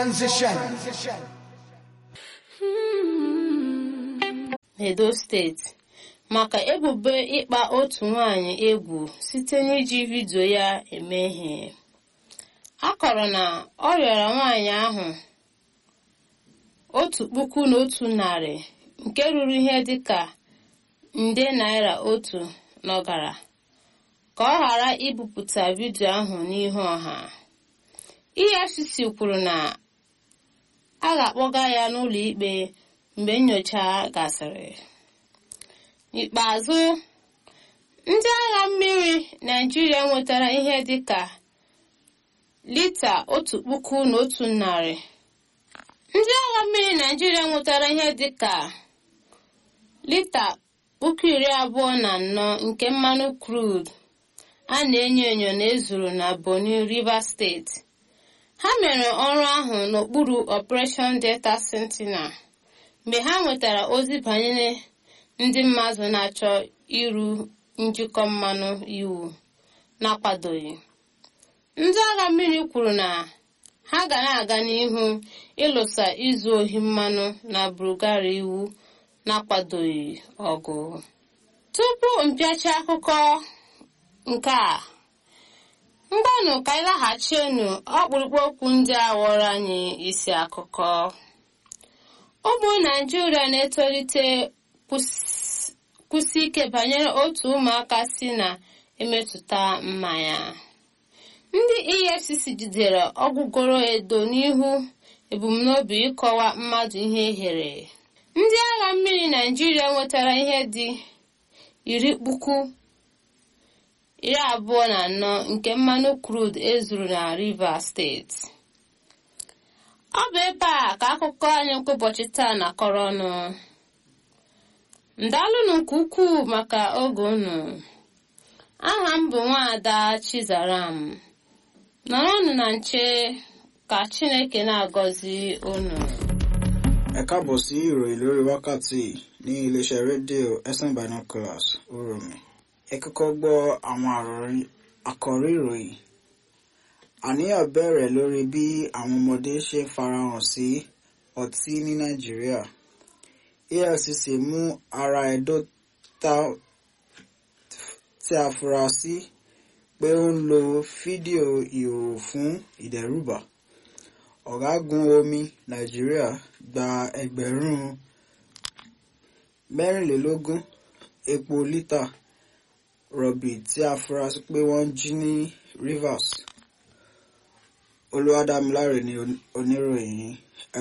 Edo steeti maka ebubo ịkpa otu nwanyị egwu site n'iji vidio ya eme ihe. A kọrọ na ọ rịọrọ nwanyị ahụ 1,100 nke ruru ihe dịka nde naira 1 n'ọgara ka ọ ghara ibupụta vidio ahụ n'ihu ọha. EFCC kwuru na a ga-akpọga ya n'ụlọ ikpe mgbe nnyocha gasịrị. N'ikpeazụ, ndị agha mmiri Naịjirịa nwetara ihe dịka lita 1,100. Ndị agha mmiri Naịjirịa nwetara ihe dịka lita 24,000 nke mmanụ crude a na-enyo enyo na ezuru na Bonny Rivers steeti. Ha mere ọrụ ahụ n'okpuru Operation Delta Sentinel mgbe ha nwetara ozi banyere ndị mmadụ na-achọ iru njikọ mmanụ iwu na-akwadoghị. Ndị agha mmiri kwuru na ha ga na-aga n'ihu ịlụsa izu ohi mmanụ na Bulgaria iwu na-akwadoghị ọgụ. Tupu mpịacha akụkọ nke a, mgbanụ ka anyị laghachienu ọkpụrụkpụ okwu ndị a ghọrọ anyị isi akụkọ. Ụmụ Naịjirịa na-etolite kwụsị ike banyere otu ụmụaka si na-emetụta mmanya. Ndị EFCC jidere ọgwụgoro Edo n'ihu ebumnobi ịkọwa mmadụ ihe ehere. Ndị agha mmiri Naịjirịa nwetara ihe dị 24,000 nke mmanụ crude ezuru na Rivers steeti. Ọ bụ ebe a ka akụkọ anyị nke ụbọchị taa na-akọrọ ọnụ. Ndalụnụ nke ukwuu maka oge unu. Aha m bụ Nwaada Chizaram. Nọrọnụ na nche ka Chineke na-agọzi unu. Ẹ káàbọ̀ sí ìròyìn lórí wákàtí ní iléeṣẹ́ rédíò FM Binoculars Uromi. Ẹ kọ́kọ́ gbọ́ àwọn àkọ́rí ìròyìn. Àníyàn bẹ̀rẹ̀ lórí bí àwọn ọmọdé ṣe ń farahàn sí ọtí ní Nàìjíríà. EFCC mú ará Edo tí a fura sí pé ó ń lo fídíò ìhòòhò fún ìdẹ́rùbà. Ọ̀gágun omi Nàìjíríà gba 24,000 epo lítà rọ̀bì tí a fura sí pé wọ́n jí ní Rivers. Olúwadámiláre ni oníròyìn.